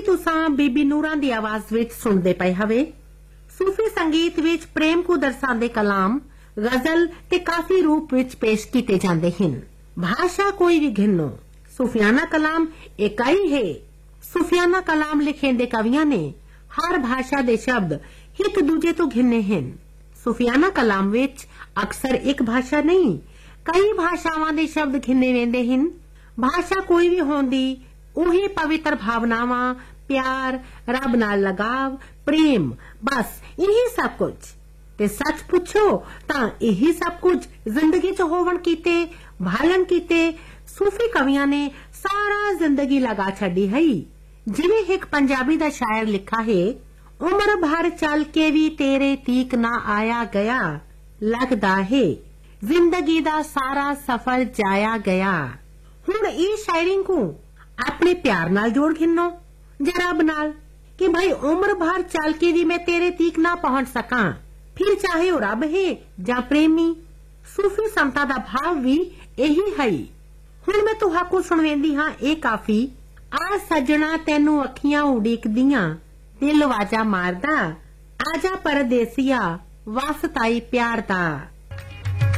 तुसां बीबी नूरां दी आवाज विच सुणदे पए हवे। सूफी संगीत विच प्रेम को दर्शांदे कलाम गजल ते काफी रूप विच पेश कीते जांदे हन। भाषा कोई भी घिनो, सूफियाना कलाम इकाई है। सूफियाना कलाम लिखेंदे कवियां ने हर भाषा दे शब्द एक दूजे तो घिने हन। सूफियाना कलाम विच अक्सर एक भाषा नहीं कई भाषावां दे शब्द घिने वेंदे हन। भाषा कोई भी होंदी उही पवित्र भावनावां, प्यार, रब नाल लगाव, प्रेम, बस यही सब कुछ। ते सच पुछो तां यही सब कुछ जिंदगी च होवण कीते भालन कीते सूफी कवियां ने सारा जिंदगी लगा छड़ी है। जिवें एक पंजाबी दा शायर लिखा है, उम्र भर चल के भी तेरे तीक ना आया गया, लगदा है जिंदगी दा सारा सफर जाया गया। हुण ई शायरी को अपने प्यार नाल जोड़ घिनो या रब नाल कि भाई उम्र भर चल के भी मैं तेरे तीक ना पहुंच सका, फिर चाहे वो रब है या प्रेमी। सूफी समता दा भाव भी यही है। हुण मैं तुहाकू सुणवेंदी हां ए काफी आ सजना तैनू अखियां उड़ीकदियां दिल वाजा मारदा, आजा परदेसिया वासताई प्यार दा।